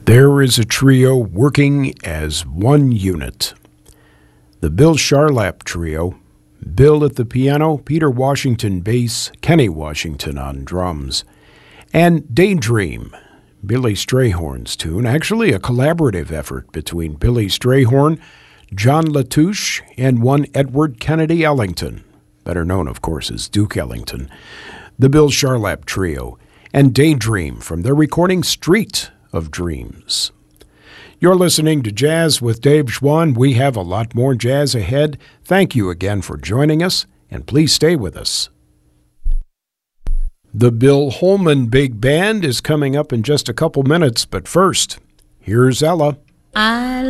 There is a trio working as one unit. The Bill Charlap Trio, Bill at the piano, Peter Washington bass, Kenny Washington on drums, and Daydream, Billy Strayhorn's tune, actually a collaborative effort between Billy Strayhorn, John Latouche, and one Edward Kennedy Ellington, better known, of course, as Duke Ellington. The Bill Charlap Trio, and Daydream from their recording Street of Dreams. You're listening to Jazz with Dave Schwann. We have a lot more jazz ahead. Thank you again for joining us, and please stay with us. The Bill Holman Big Band is coming up in just a couple minutes, but first, here's Ella.